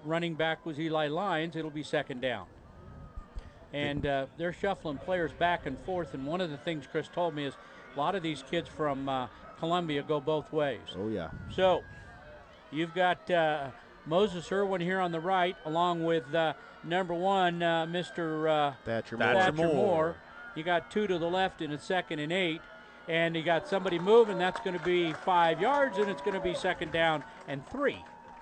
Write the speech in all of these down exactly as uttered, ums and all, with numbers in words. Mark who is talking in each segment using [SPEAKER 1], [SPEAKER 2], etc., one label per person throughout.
[SPEAKER 1] running back was Eli Lyons. It'll be second down. And uh, they're shuffling players back and forth. And one of the things Chris told me is a lot of these kids from uh, Columbia go both ways.
[SPEAKER 2] Oh, yeah.
[SPEAKER 1] So you've got uh, Moses Irwin here on the right, along with uh, number one, uh, Mister Uh,
[SPEAKER 2] Thatcher,
[SPEAKER 1] Thatcher
[SPEAKER 2] Moore.
[SPEAKER 1] Moore. Moore. You got two to the left in a second and eight. And you got somebody moving. That's going to be five yards, and it's going to be second down and three.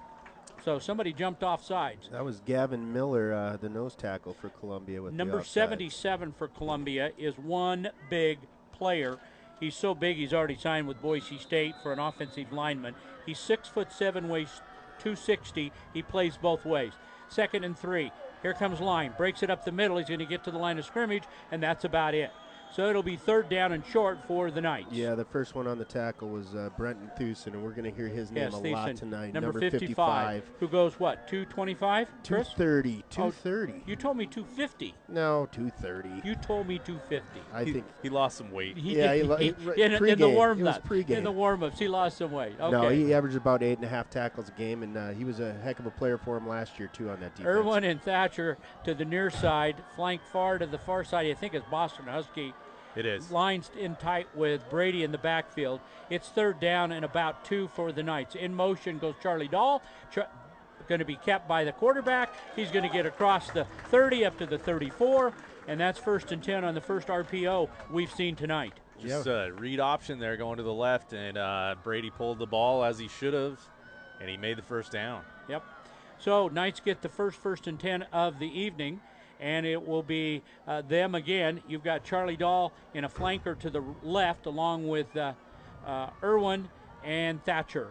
[SPEAKER 1] So somebody jumped off sides.
[SPEAKER 2] That was Gavin Miller, uh, the nose tackle for Columbia. With
[SPEAKER 1] Number
[SPEAKER 2] the
[SPEAKER 1] seventy-seven for Columbia is one big player. He's so big he's already signed with Boise State for an offensive lineman. He's six foot seven, weighs two sixty. He plays both ways. Second and three. Here comes Line. Breaks it up the middle. He's going to get to the line of scrimmage, and that's about it. So it'll be third down and short for the Knights.
[SPEAKER 2] Yeah, the first one on the tackle was uh, Brenton Thusen, and we're going to hear his name
[SPEAKER 1] yes,
[SPEAKER 2] a
[SPEAKER 1] Thusen,
[SPEAKER 2] lot tonight.
[SPEAKER 1] Number,
[SPEAKER 2] number
[SPEAKER 1] fifty-five,
[SPEAKER 2] fifty-five.
[SPEAKER 1] Who goes what, two twenty-five?
[SPEAKER 2] two thirty. two thirty.
[SPEAKER 1] Oh, you told me two fifty.
[SPEAKER 2] No, two thirty.
[SPEAKER 1] You told me two fifty.
[SPEAKER 2] I
[SPEAKER 3] he,
[SPEAKER 2] think
[SPEAKER 3] he lost some weight.
[SPEAKER 1] He
[SPEAKER 2] yeah,
[SPEAKER 1] did,
[SPEAKER 2] he, lo-
[SPEAKER 1] he,
[SPEAKER 2] he,
[SPEAKER 1] in, in the warm-ups. In the warm-ups, he lost some weight. Okay.
[SPEAKER 2] No, he averaged about eight and a half tackles a game, and uh, he was a heck of a player for him last year, too, on that defense.
[SPEAKER 1] Irwin and Thatcher to the near side, flank far to the far side. I think it's Boston Husky.
[SPEAKER 3] It is.
[SPEAKER 1] Lines in tight with Brady in the backfield. It's third down and about two for the Knights. In motion goes Charlie Dahl. Ch- going to be kept by the quarterback. He's going to get across the thirty up to the thirty-four, and that's first and ten on the first R P O we've seen tonight.
[SPEAKER 3] Just a read option there going to the left, and uh, Brady pulled the ball as he should have, and he made the first down.
[SPEAKER 1] Yep. So Knights get the first first and ten of the evening. And it will be uh, them again. You've got Charlie Dahl in a flanker to the left, along with uh, uh, Irwin and Thatcher.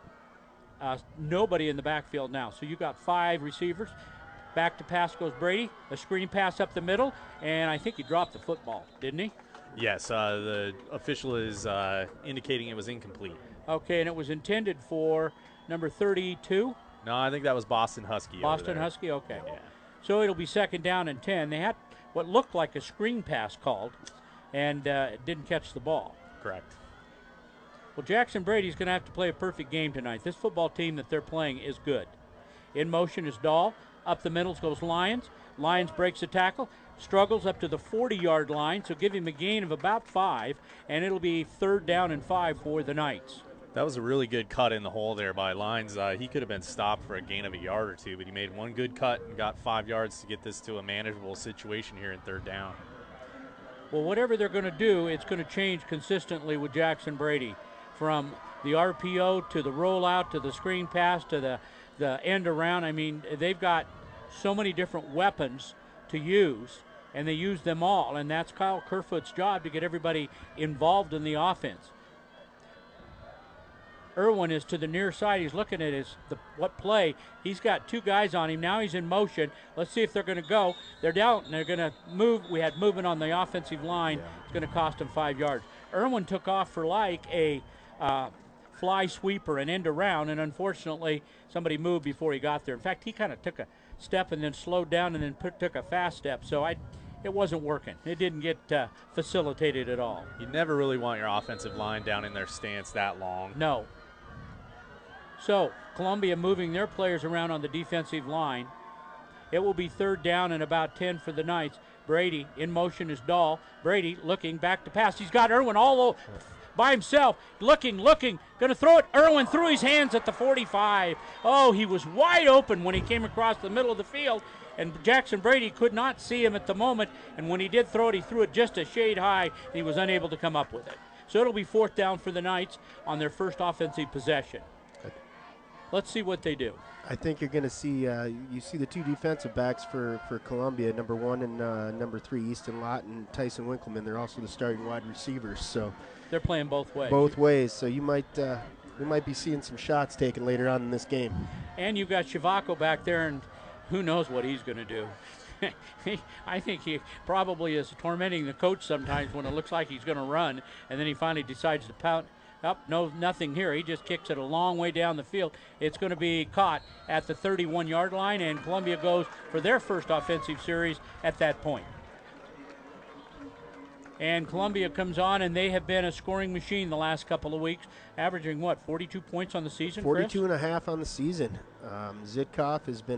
[SPEAKER 1] Uh, nobody in the backfield now. So you've got five receivers. Back to pass goes Brady. A screen pass up the middle, and I think he dropped the football, didn't he?
[SPEAKER 3] Yes, uh, the official is uh, indicating it was incomplete.
[SPEAKER 1] Okay, and it was intended for number thirty-two?
[SPEAKER 3] No, I think that was Boston Husky.
[SPEAKER 1] Boston Husky, okay.
[SPEAKER 3] Yeah.
[SPEAKER 1] So it'll be second down and ten. They had what looked like a screen pass called, and uh, didn't catch the ball.
[SPEAKER 3] Correct.
[SPEAKER 1] Well, Jackson Brady's going to have to play a perfect game tonight. This football team that they're playing is good. In motion is Dahl. Up the middle goes Lyons. Lyons breaks the tackle, struggles up to the forty-yard line, so give him a gain of about five, and it'll be third down and five for the Knights.
[SPEAKER 3] That was a really good cut in the hole there by Lyons. Uh, he could have been stopped for a gain of a yard or two, but he made one good cut and got five yards to get this to a manageable situation here in third down.
[SPEAKER 1] Well, whatever they're going to do, it's going to change consistently with Jackson Brady. From the R P O to the rollout to the screen pass to the, the end around. I mean, they've got so many different weapons to use, and they use them all, and that's Kyle Kerfoot's job to get everybody involved in the offense. Irwin is to the near side. He's looking at his the, what play. He's got two guys on him. Now he's in motion. Let's see if they're going to go. They're down, and they're going to move. We had movement on the offensive line. Yeah. It's going to cost them five yards. Irwin took off for like a uh, fly sweeper, an end around, and unfortunately somebody moved before he got there. In fact, he kind of took a step and then slowed down and then put, took a fast step. So I, it wasn't working. It didn't get uh, facilitated at all.
[SPEAKER 3] You never really want your offensive line down in their stance that long.
[SPEAKER 1] No. So Columbia moving their players around on the defensive line. It will be third down and about ten for the Knights. Brady in motion is Dahl. Brady looking back to pass. He's got Irwin all over by himself. Looking, looking, going to throw it. Irwin threw his hands at the forty-five. Oh, he was wide open when he came across the middle of the field, and Jackson Brady could not see him at the moment, and when he did throw it, he threw it just a shade high, and he was unable to come up with it. So it'll be fourth down for the Knights on their first offensive possession. Let's see what they do.
[SPEAKER 2] I think you're going to see uh, you see the two defensive backs for, for Columbia, number one and uh, number three, Easton Lott and Tyson Winkleman. They're also the starting wide receivers, so
[SPEAKER 1] they're playing both ways.
[SPEAKER 2] Both ways. So you might uh, we might be seeing some shots taken later on in this game.
[SPEAKER 1] And you've got Shavako back there, and who knows what he's going to do. I think he probably is tormenting the coach sometimes when it looks like he's going to run, and then he finally decides to pout. Up, oh, no, nothing here. He just kicks it a long way down the field. It's going to be caught at the thirty-one-yard line, and Columbia goes for their first offensive series at that point. And Columbia comes on, and they have been a scoring machine the last couple of weeks, averaging, what, forty-two points on the season,
[SPEAKER 2] forty-two Chris? And a half on the season. Um, Zitkoff has been